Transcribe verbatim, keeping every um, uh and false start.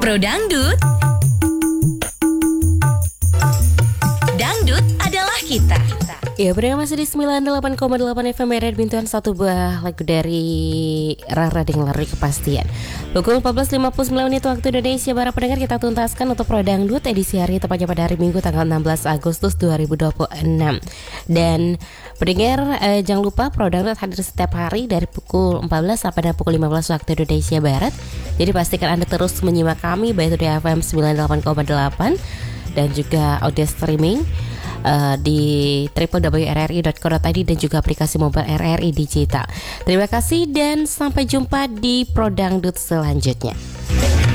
Pro Dangdut, Dangdut adalah kita. Ya, berada masih di sembilan puluh delapan koma delapan F M R Bintuan, satu buah lagu dari Rara dengan Lari Kepastian. Pukul empat belas lima puluh sembilan menit waktu Indonesia Barat, pendengar, kita tuntaskan untuk Pro Dangdut edisi hari tepatnya pada hari Minggu tanggal enam belas Agustus dua ribu dua puluh enam. Dan pendengar, eh, jangan lupa Pro Dangdut hadir setiap hari dari pukul empat belas sampai dengan pukul lima belas waktu Indonesia Barat. Jadi pastikan Anda terus menyimak kami baik itu di F M sembilan puluh delapan koma delapan dan juga audio streaming Uh, di w w w titik r r i titik co titik i d dan juga aplikasi mobile R R I Digital. Terima kasih dan sampai jumpa di Pro Dangdut selanjutnya.